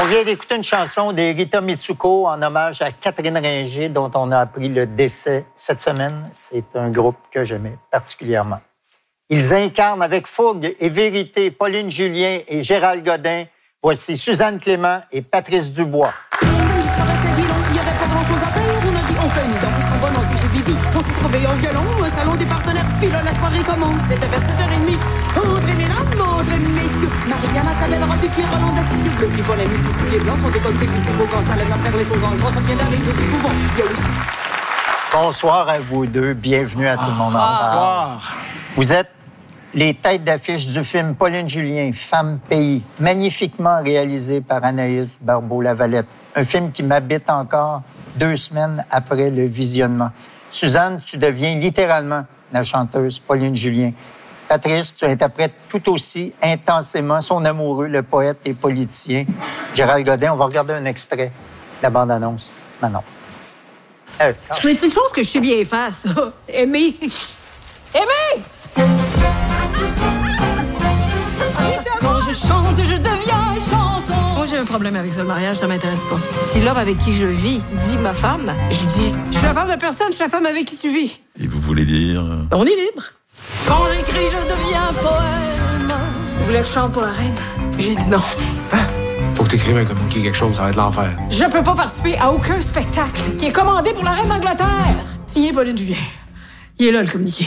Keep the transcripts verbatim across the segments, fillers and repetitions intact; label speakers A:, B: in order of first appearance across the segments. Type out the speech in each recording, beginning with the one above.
A: On vient d'écouter une chanson d'Erita Mitsuko en hommage à Catherine Ringer, dont on a appris le décès cette semaine. C'est un groupe que j'aimais particulièrement. Ils incarnent avec fougue et vérité Pauline Julien et Gérald Godin. Voici Suzanne Clément et Patrice Dubois.
B: Il y avait pas grand-chose à faire, on a dit on fait une danse, on va danser chez Bibi. On s'est trouvé en violon, au salon des partenaires, puis là la soirée commence, c'était vers sept heures trente. André mesdames, André messieurs, Mariana, sa belle robe et puis Roland à ses yeux bleus. Puis Paul et ses souliers blancs, son décolleté, puis ses beaux gants, ça lève à faire les choses en gros, ça vient d'arriver du couvent. Il y a aussi...
A: Bonsoir à vous deux, bienvenue à tout le monde.
C: Bonsoir.
A: Vous êtes les têtes d'affiche du film Pauline Julien, Femme Pays, magnifiquement réalisé par Anaïs Barbeau-Lavalette. Un film qui m'habite encore deux semaines après le visionnement. Suzanne, tu deviens littéralement la chanteuse Pauline Julien. Patrice, tu interprètes tout aussi intensément son amoureux, le poète et politicien Gérald Godin. On va regarder un extrait de la bande-annonce. Manon. Euh,
D: Mais c'est une chose que je sais bien faire, ça. Aimer. Aimer! Quand je chante, je deviens chanson. Moi, j'ai un problème avec ça, le mariage, ça m'intéresse pas. Si l'homme avec qui je vis dit ma femme, je dis, je suis la femme de personne, je suis la femme avec qui tu vis.
C: Et vous voulez dire...
D: On est libre. Quand j'écris, je deviens poème. Vous voulez que je chante pour la reine? J'ai dit non.
E: Hein? Faut que t'écrives un communiqué quelque chose, ça va être l'enfer.
D: Je peux pas participer à aucun spectacle qui est commandé pour la reine d'Angleterre. Signé Pauline Julien. Il est là, le communiqué.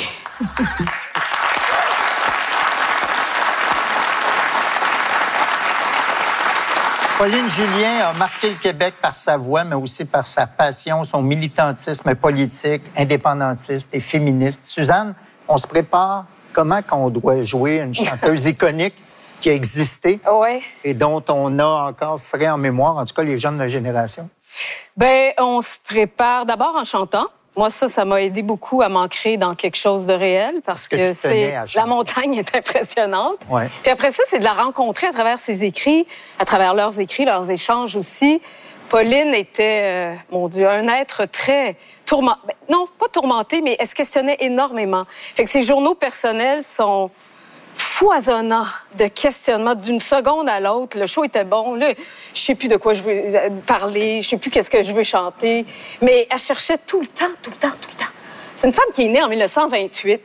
A: Pauline Julien a marqué le Québec par sa voix, mais aussi par sa passion, son militantisme politique, indépendantiste et féministe. Suzanne, on se prépare comment qu'on doit jouer une chanteuse iconique qui a existé
F: ouais.
A: et dont on a encore frais en mémoire, en tout cas les jeunes de la génération?
F: Bien, on se prépare d'abord en chantant. Moi, ça, ça m'a aidé beaucoup à m'ancrer dans quelque chose de réel parce que, que c'est la montagne est impressionnante.
A: Ouais.
F: Puis après ça, c'est de la rencontrer à travers ses écrits, à travers leurs écrits, leurs échanges aussi. Pauline était, euh, mon Dieu, un être très tourmenté. Non, pas tourmenté, mais elle se questionnait énormément. Fait que ses journaux personnels sont foisonnants de questionnements d'une seconde à l'autre. Le show était bon. Là, je sais plus de quoi je veux parler, je sais plus qu'est-ce que je veux chanter. Mais elle cherchait tout le temps, tout le temps, tout le temps. C'est une femme qui est née en dix-neuf cent vingt-huit,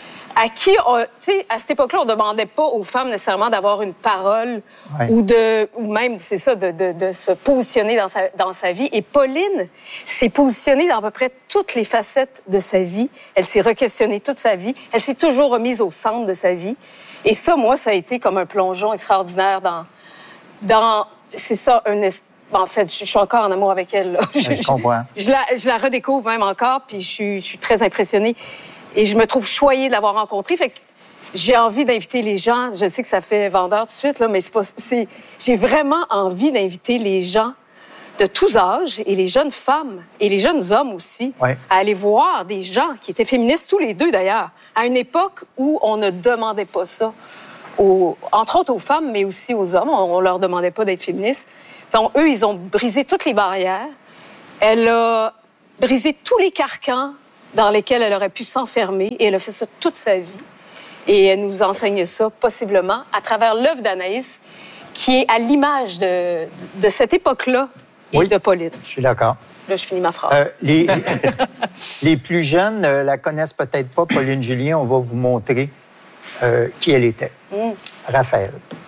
F: à qui, tu sais, à cette époque-là, on demandait pas aux femmes nécessairement d'avoir une parole
A: ouais.
F: ou de, ou même, c'est ça, de, de, de se positionner dans sa, dans sa vie. Et Pauline s'est positionnée dans à peu près toutes les facettes de sa vie. Elle s'est requestionnée toute sa vie. Elle s'est toujours remise au centre de sa vie. Et ça, moi, ça a été comme un plongeon extraordinaire dans... dans c'est ça, un esprit. En fait, je suis encore en amour avec elle. Là. Je,
A: je comprends.
F: Je, je, la, je la redécouvre même encore, puis je suis, je suis très impressionnée. Et je me trouve choyée de l'avoir rencontrée. Fait que j'ai envie d'inviter les gens. Je sais que ça fait vendeur tout de suite, là, mais c'est pas... C'est, j'ai vraiment envie d'inviter les gens de tous âges, et les jeunes femmes, et les jeunes hommes aussi,
A: ouais.
F: à aller voir des gens qui étaient féministes, tous les deux d'ailleurs, à une époque où on ne demandait pas ça, aux, entre autres aux femmes, mais aussi aux hommes. On ne leur demandait pas d'être féministes. Donc, eux, ils ont brisé toutes les barrières. Elle a brisé tous les carcans dans lesquels elle aurait pu s'enfermer, et elle a fait ça toute sa vie. Et elle nous enseigne ça, possiblement, à travers l'œuvre d'Anaïs, qui est à l'image de, de cette époque-là et
A: oui,
F: de Pauline.
A: Je suis d'accord.
F: Là, je finis ma phrase.
A: Euh, les, les plus jeunes ne la connaissent peut-être pas, Pauline Julien. On va vous montrer euh, qui elle était. Mm. Raphaël.